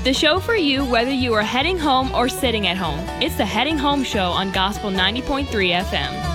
The show for you whether you are heading home or sitting at home. It's the Heading Home Show on Gospel 90.3 FM.